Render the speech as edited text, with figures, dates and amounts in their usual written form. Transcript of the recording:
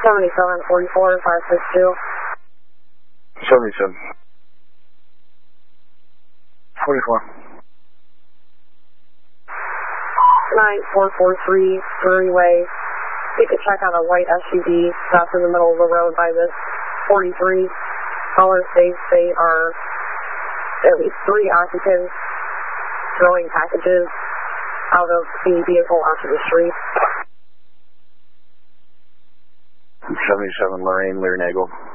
7744 562. 77. 44. 9443 Drury Way. Take a check on a white SUV stopped in the middle of the road by this 43. Caller states they are at least 3 occupants throwing packages out of the vehicle onto the street. 77 Lorraine Learnagle.